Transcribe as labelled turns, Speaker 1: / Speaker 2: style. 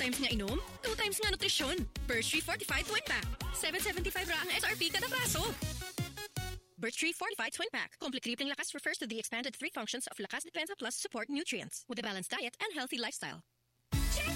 Speaker 1: times nga inom, 2 times nga nutrisyon. Birch Tree Fortified Twin Pack. 775 ra ang SRP kada braso. Birch Tree Fortified Twin Pack. Complete Tripling Lakas refers to the expanded 3 functions of Lakas Defensa Plus support nutrients with a balanced diet and healthy lifestyle.